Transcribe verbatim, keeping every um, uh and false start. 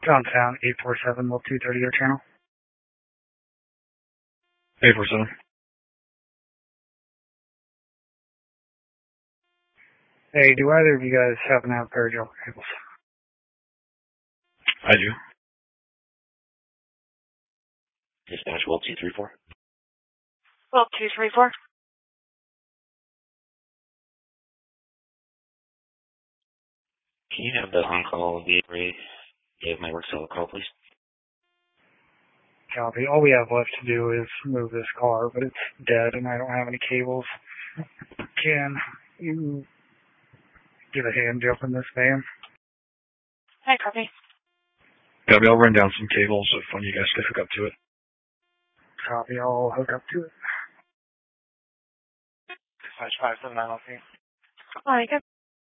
Downtown, eight four seven, Will two thirty your channel. eight four seven. Hey, do either of you guys happen to have paragel cables? I do. Dispatch, Will two three four. Will two three four. Can you have the on-call V A give my work cell a call, please? Copy. All we have left to do is move this car, but it's dead and I don't have any cables. Can you give a hand jump in this van? Hi, copy. Copy, I'll run down some cables if one of you guys could hook up to it. Copy, I'll hook up to it. Dispatch five seven nine, I'll see. All right, good.